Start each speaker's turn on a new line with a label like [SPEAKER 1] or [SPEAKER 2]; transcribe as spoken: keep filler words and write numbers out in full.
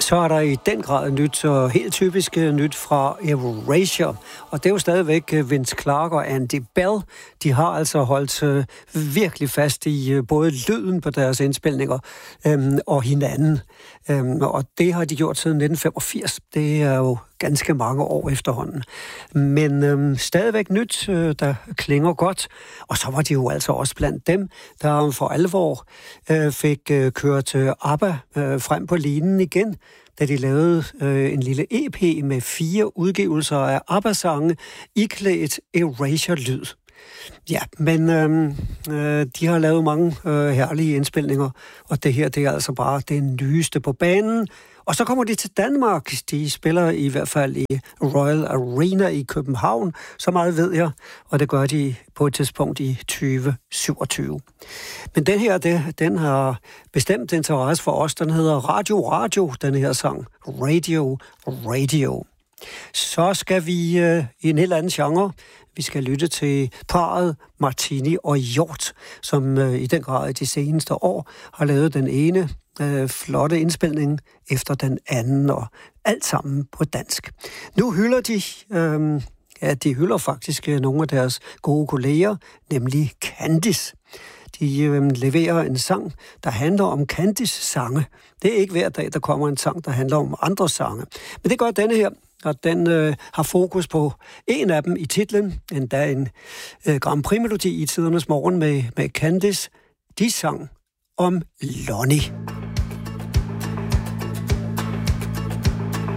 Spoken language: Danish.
[SPEAKER 1] Så er der i den grad nyt, og helt typisk nyt fra Erasure. Og det er jo stadigvæk Vince Clarke og Andy Bell. De har altså holdt øh, virkelig fast i øh, både lyden på deres indspilninger øh, og hinanden. Øh, og det har de gjort siden nitten femogfirs. Det er jo ganske mange år efterhånden. Men øh, stadigvæk nyt, øh, der klinger godt. Og så var de jo altså også blandt dem, der for alvor øh, fik øh, kørt øh, ABBA øh, frem på linen igen, da de lavede øh, en lille E P med fire udgivelser af ABBA-sange iklædt Erasure-lyd. Ja, men øh, øh, de har lavet mange øh, herlige indspilninger, og det her, det er altså bare det nyeste på banen. Og så kommer de til Danmark. De spiller i hvert fald i Royal Arena i København, så meget ved jeg, og det gør de på et tidspunkt i tyve syvogtyve. Men den her, det, den har bestemt interesse for os. Den hedder Radio Radio, den her sang. Radio Radio. Så skal vi øh, i en helt anden genre. Vi skal lytte til parret Martini og Hjort, som øh, i den grad i de seneste år har lavet den ene øh, flotte indspilning efter den anden, og alt sammen på dansk. Nu hylder de, øh, ja, de hylder faktisk øh, nogle af deres gode kolleger, nemlig Candice. De øh, leverer en sang, der handler om Candice sange. Det er ikke hver dag, der kommer en sang, der handler om andre sange. Men det gør denne her, og den øh, har fokus på en af dem i titlen, endda en øh, Grand Prix-melodi i tidernes morgen med, med Candice. De sang om Lonnie.